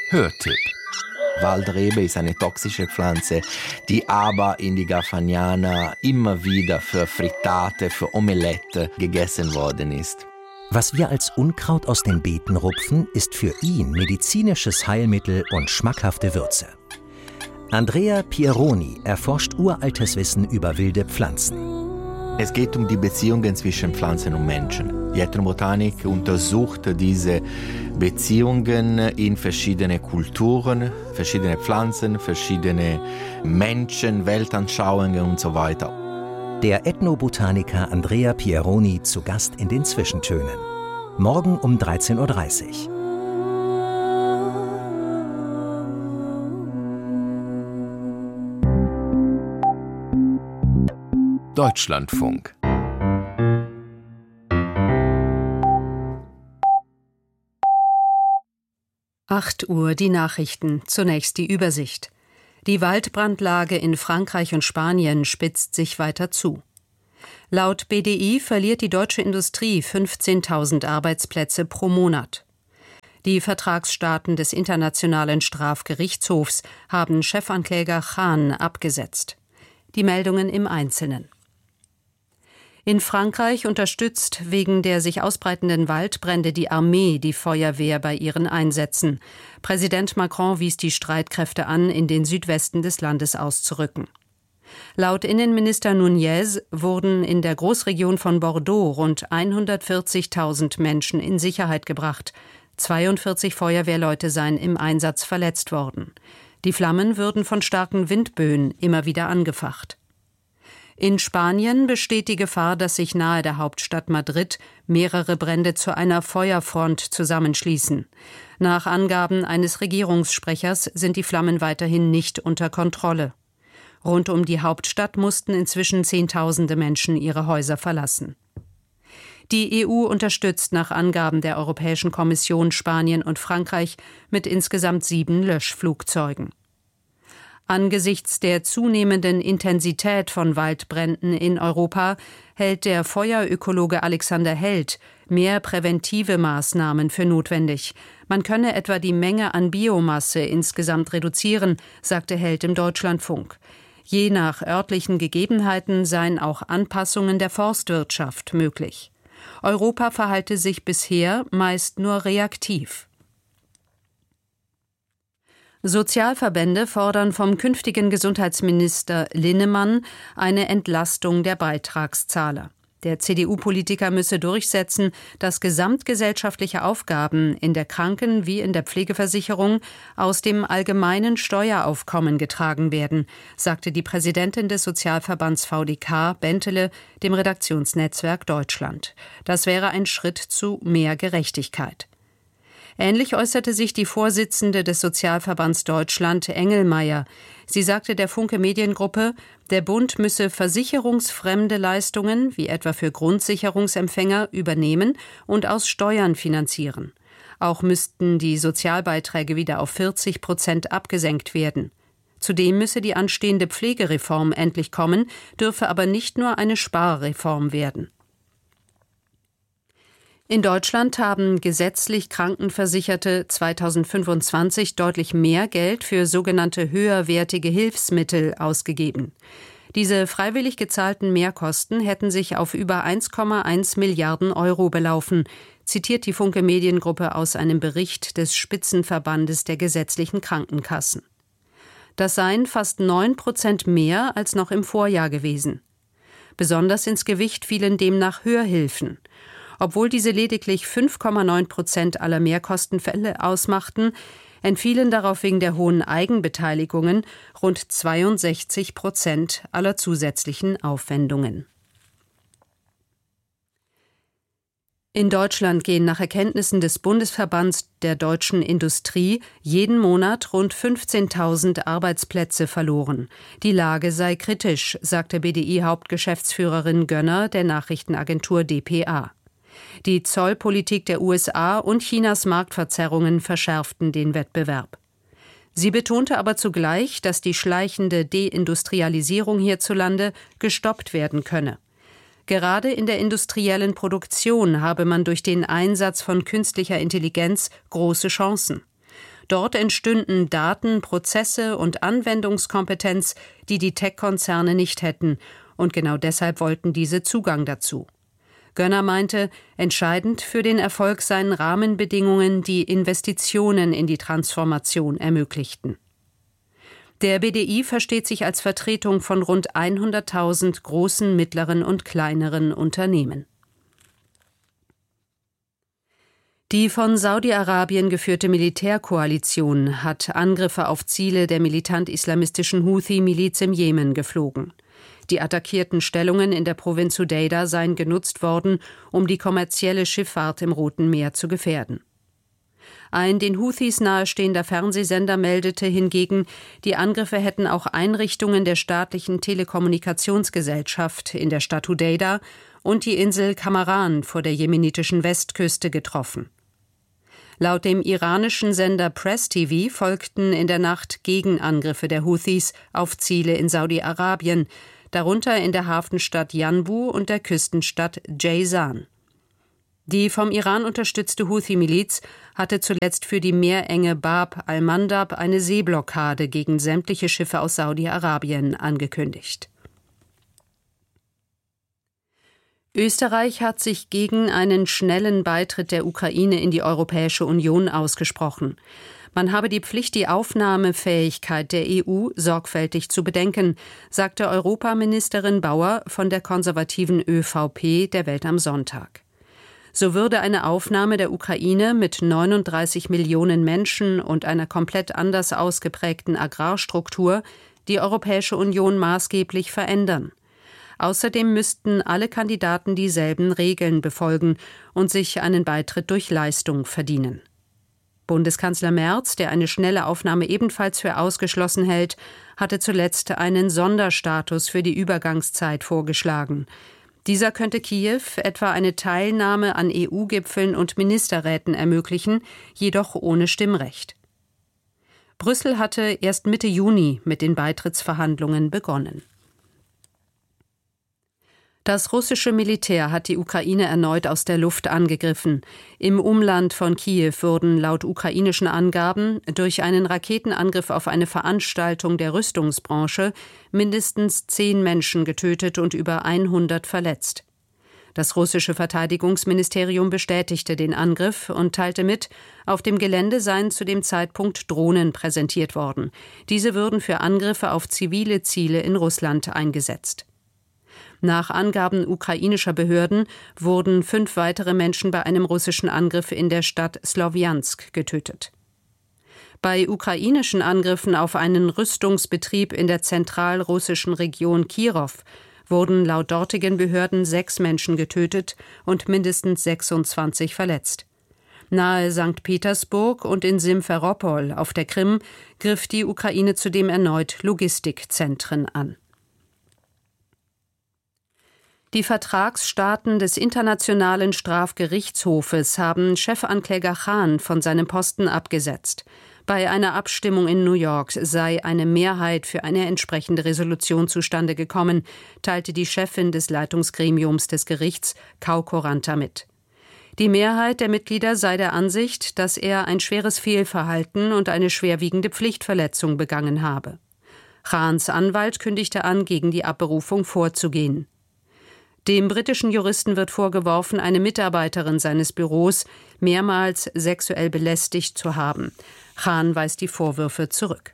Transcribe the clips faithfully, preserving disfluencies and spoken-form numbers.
Hörtipp. Waldrebe ist eine toxische Pflanze, die aber in die Garfagnana immer wieder für Frittate, für Omelette gegessen worden ist. Was wir als Unkraut aus den Beeten rupfen, ist für ihn medizinisches Heilmittel und schmackhafte Würze. Andrea Pieroni erforscht uraltes Wissen über wilde Pflanzen. Es geht um die Beziehungen zwischen Pflanzen und Menschen. Die Ethnobotanik untersucht diese Beziehungen in verschiedene Kulturen, verschiedene Pflanzen, verschiedene Menschen, Weltanschauungen und so weiter. Der Ethnobotaniker Andrea Pieroni zu Gast in den Zwischentönen. Morgen um dreizehn Uhr dreißig. Deutschlandfunk. acht Uhr die Nachrichten. Zunächst die Übersicht. Die Waldbrandlage in Frankreich und Spanien spitzt sich weiter zu. Laut B D I verliert die deutsche Industrie fünfzehntausend Arbeitsplätze pro Monat. Die Vertragsstaaten des Internationalen Strafgerichtshofs haben Chefankläger Khan abgesetzt. Die Meldungen im Einzelnen. In Frankreich unterstützt wegen der sich ausbreitenden Waldbrände die Armee die Feuerwehr bei ihren Einsätzen. Präsident Macron wies die Streitkräfte an, in den Südwesten des Landes auszurücken. Laut Innenminister Nunez wurden in der Großregion von Bordeaux rund hundertvierzigtausend Menschen in Sicherheit gebracht. zweiundvierzig Feuerwehrleute seien im Einsatz verletzt worden. Die Flammen würden von starken Windböen immer wieder angefacht. In Spanien besteht die Gefahr, dass sich nahe der Hauptstadt Madrid mehrere Brände zu einer Feuerfront zusammenschließen. Nach Angaben eines Regierungssprechers sind die Flammen weiterhin nicht unter Kontrolle. Rund um die Hauptstadt mussten inzwischen Zehntausende Menschen ihre Häuser verlassen. Die E U unterstützt nach Angaben der Europäischen Kommission Spanien und Frankreich mit insgesamt sieben Löschflugzeugen. Angesichts der zunehmenden Intensität von Waldbränden in Europa hält der Feuerökologe Alexander Held mehr präventive Maßnahmen für notwendig. Man könne etwa die Menge an Biomasse insgesamt reduzieren, sagte Held im Deutschlandfunk. Je nach örtlichen Gegebenheiten seien auch Anpassungen der Forstwirtschaft möglich. Europa verhalte sich bisher meist nur reaktiv. Sozialverbände fordern vom künftigen Gesundheitsminister Linnemann eine Entlastung der Beitragszahler. Der C D U-Politiker müsse durchsetzen, dass gesamtgesellschaftliche Aufgaben in der Kranken- wie in der Pflegeversicherung aus dem allgemeinen Steueraufkommen getragen werden, sagte die Präsidentin des Sozialverbands V D K, Bentele, dem Redaktionsnetzwerk Deutschland. Das wäre ein Schritt zu mehr Gerechtigkeit. Ähnlich äußerte sich die Vorsitzende des Sozialverbands Deutschland, Engelmeier. Sie sagte der Funke Mediengruppe, der Bund müsse versicherungsfremde Leistungen, wie etwa für Grundsicherungsempfänger, übernehmen und aus Steuern finanzieren. Auch müssten die Sozialbeiträge wieder auf vierzig Prozent abgesenkt werden. Zudem müsse die anstehende Pflegereform endlich kommen, dürfe aber nicht nur eine Sparreform werden. In Deutschland haben gesetzlich Krankenversicherte zweitausendfünfundzwanzig deutlich mehr Geld für sogenannte höherwertige Hilfsmittel ausgegeben. Diese freiwillig gezahlten Mehrkosten hätten sich auf über eins Komma eins Milliarden Euro belaufen, zitiert die Funke Mediengruppe aus einem Bericht des Spitzenverbandes der gesetzlichen Krankenkassen. Das seien fast neun Prozent mehr als noch im Vorjahr gewesen. Besonders ins Gewicht fielen demnach Hörhilfen. Obwohl diese lediglich fünf Komma neun Prozent aller Mehrkostenfälle ausmachten, entfielen darauf wegen der hohen Eigenbeteiligungen rund zweiundsechzig Prozent aller zusätzlichen Aufwendungen. In Deutschland gehen nach Erkenntnissen des Bundesverbands der deutschen Industrie jeden Monat rund fünfzehntausend Arbeitsplätze verloren. Die Lage sei kritisch, sagte B D I-Hauptgeschäftsführerin Gönner der Nachrichtenagentur D P A. Die Zollpolitik der U S A und Chinas Marktverzerrungen verschärften den Wettbewerb. Sie betonte aber zugleich, dass die schleichende Deindustrialisierung hierzulande gestoppt werden könne. Gerade in der industriellen Produktion habe man durch den Einsatz von künstlicher Intelligenz große Chancen. Dort entstünden Daten, Prozesse und Anwendungskompetenz, die die Tech-Konzerne nicht hätten. Und genau deshalb wollten diese Zugang dazu. Gönner meinte, entscheidend für den Erfolg seien Rahmenbedingungen, die Investitionen in die Transformation ermöglichten. Der B D I versteht sich als Vertretung von rund hunderttausend großen, mittleren und kleineren Unternehmen. Die von Saudi-Arabien geführte Militärkoalition hat Angriffe auf Ziele der militant-islamistischen Houthi-Miliz im Jemen geflogen. Die attackierten Stellungen in der Provinz Hudeida seien genutzt worden, um die kommerzielle Schifffahrt im Roten Meer zu gefährden. Ein den Houthis nahestehender Fernsehsender meldete hingegen, die Angriffe hätten auch Einrichtungen der staatlichen Telekommunikationsgesellschaft in der Stadt Hudeida und die Insel Kamaran vor der jemenitischen Westküste getroffen. Laut dem iranischen Sender Press T V folgten in der Nacht Gegenangriffe der Houthis auf Ziele in Saudi-Arabien, darunter in der Hafenstadt Yanbu und der Küstenstadt Jayzan. Die vom Iran unterstützte Houthi-Miliz hatte zuletzt für die Meerenge Bab al-Mandab eine Seeblockade gegen sämtliche Schiffe aus Saudi-Arabien angekündigt. Österreich hat sich gegen einen schnellen Beitritt der Ukraine in die Europäische Union ausgesprochen. Man habe die Pflicht, die Aufnahmefähigkeit der E U sorgfältig zu bedenken, sagte Europaministerin Bauer von der konservativen ÖVP der Welt am Sonntag. So würde eine Aufnahme der Ukraine mit neununddreißig Millionen Menschen und einer komplett anders ausgeprägten Agrarstruktur die Europäische Union maßgeblich verändern. Außerdem müssten alle Kandidaten dieselben Regeln befolgen und sich einen Beitritt durch Leistung verdienen. Bundeskanzler Merz, der eine schnelle Aufnahme ebenfalls für ausgeschlossen hält, hatte zuletzt einen Sonderstatus für die Übergangszeit vorgeschlagen. Dieser könnte Kiew etwa eine Teilnahme an E U-Gipfeln und Ministerräten ermöglichen, jedoch ohne Stimmrecht. Brüssel hatte erst Mitte Juni mit den Beitrittsverhandlungen begonnen. Das russische Militär hat die Ukraine erneut aus der Luft angegriffen. Im Umland von Kiew wurden laut ukrainischen Angaben durch einen Raketenangriff auf eine Veranstaltung der Rüstungsbranche mindestens zehn Menschen getötet und über hundert verletzt. Das russische Verteidigungsministerium bestätigte den Angriff und teilte mit, auf dem Gelände seien zu dem Zeitpunkt Drohnen präsentiert worden. Diese würden für Angriffe auf zivile Ziele in Russland eingesetzt. Nach Angaben ukrainischer Behörden wurden fünf weitere Menschen bei einem russischen Angriff in der Stadt Slowjansk getötet. Bei ukrainischen Angriffen auf einen Rüstungsbetrieb in der zentralrussischen Region Kirow wurden laut dortigen Behörden sechs Menschen getötet und mindestens sechsundzwanzig verletzt. Nahe Sankt Petersburg und in Simferopol auf der Krim griff die Ukraine zudem erneut Logistikzentren an. Die Vertragsstaaten des Internationalen Strafgerichtshofes haben Chefankläger Khan von seinem Posten abgesetzt. Bei einer Abstimmung in New York sei eine Mehrheit für eine entsprechende Resolution zustande gekommen, teilte die Chefin des Leitungsgremiums des Gerichts, Kauko Ranta, mit. Die Mehrheit der Mitglieder sei der Ansicht, dass er ein schweres Fehlverhalten und eine schwerwiegende Pflichtverletzung begangen habe. Khans Anwalt kündigte an, gegen die Abberufung vorzugehen. Dem britischen Juristen wird vorgeworfen, eine Mitarbeiterin seines Büros mehrmals sexuell belästigt zu haben. Khan weist die Vorwürfe zurück.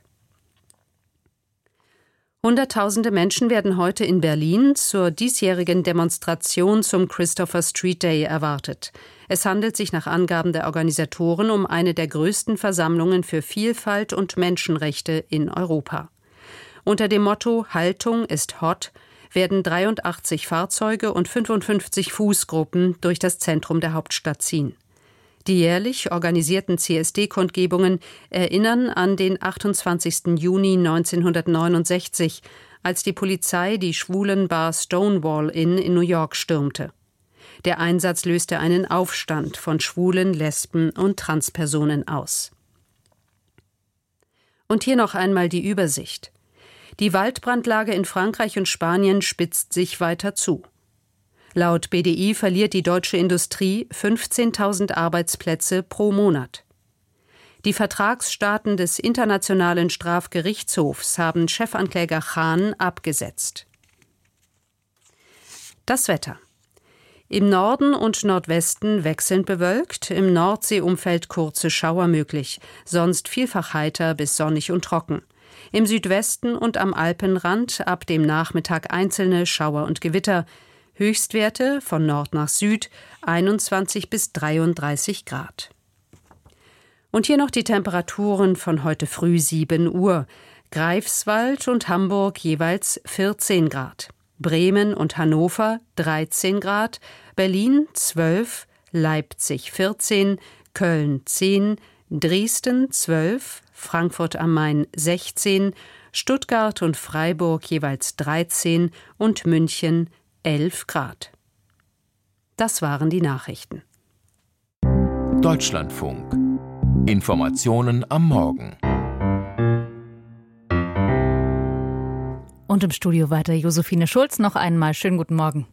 Hunderttausende Menschen werden heute in Berlin zur diesjährigen Demonstration zum Christopher Street Day erwartet. Es handelt sich nach Angaben der Organisatoren um eine der größten Versammlungen für Vielfalt und Menschenrechte in Europa. Unter dem Motto „Haltung ist hot“ werden dreiundachtzig Fahrzeuge und fünfundfünfzig Fußgruppen durch das Zentrum der Hauptstadt ziehen. Die jährlich organisierten C S D-Kundgebungen erinnern an den achtundzwanzigsten Juni neunzehnhundertneunundsechzig, als die Polizei die Schwulenbar Stonewall Inn in New York stürmte. Der Einsatz löste einen Aufstand von Schwulen, Lesben und Transpersonen aus. Und hier noch einmal die Übersicht. Die Waldbrandlage in Frankreich und Spanien spitzt sich weiter zu. Laut B D I verliert die deutsche Industrie fünfzehntausend Arbeitsplätze pro Monat. Die Vertragsstaaten des Internationalen Strafgerichtshofs haben Chefankläger Khan abgesetzt. Das Wetter. Im Norden und Nordwesten wechselnd bewölkt, im Nordseeumfeld kurze Schauer möglich, sonst vielfach heiter bis sonnig und trocken. Im Südwesten und am Alpenrand ab dem Nachmittag einzelne Schauer und Gewitter. Höchstwerte von Nord nach Süd einundzwanzig bis dreiunddreißig Grad. Und hier noch die Temperaturen von heute früh sieben Uhr. Greifswald und Hamburg jeweils vierzehn Grad. Bremen und Hannover dreizehn Grad, Berlin zwölf, Leipzig vierzehn, Köln zehn, Dresden zwölf, Frankfurt am Main sechzehn, Stuttgart und Freiburg jeweils dreizehn und München elf Grad. Das waren die Nachrichten. Deutschlandfunk. Informationen am Morgen. Und im Studio weiter Josephine Schulz. Noch einmal schönen guten Morgen.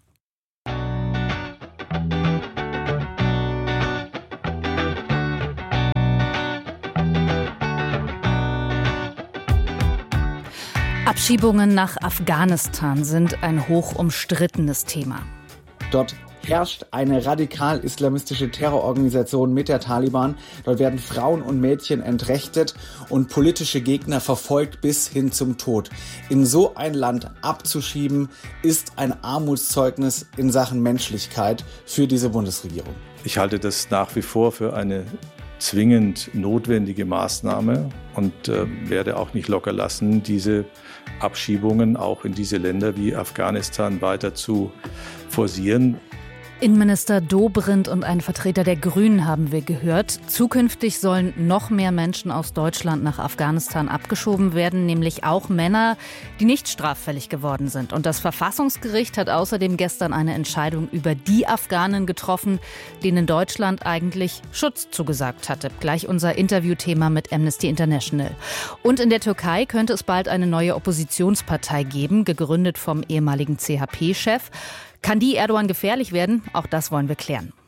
Abschiebungen nach Afghanistan sind ein hoch umstrittenes Thema. Dort herrscht eine radikal-islamistische Terrororganisation mit der Taliban. Dort werden Frauen und Mädchen entrechtet und politische Gegner verfolgt bis hin zum Tod. In so ein Land abzuschieben, ist ein Armutszeugnis in Sachen Menschlichkeit für diese Bundesregierung. Ich halte das nach wie vor für eine zwingend notwendige Maßnahme und äh, werde auch nicht locker lassen, diese Abschiebungen auch in diese Länder wie Afghanistan weiter zu forcieren. Innenminister Dobrindt und ein Vertreter der Grünen haben wir gehört. Zukünftig sollen noch mehr Menschen aus Deutschland nach Afghanistan abgeschoben werden, nämlich auch Männer, die nicht straffällig geworden sind. Und das Verfassungsgericht hat außerdem gestern eine Entscheidung über die Afghanen getroffen, denen Deutschland eigentlich Schutz zugesagt hatte. Gleich unser Interviewthema mit Amnesty International. Und in der Türkei könnte es bald eine neue Oppositionspartei geben, gegründet vom ehemaligen C H P-Chef. Kann die Erdogan gefährlich werden? Auch das wollen wir klären.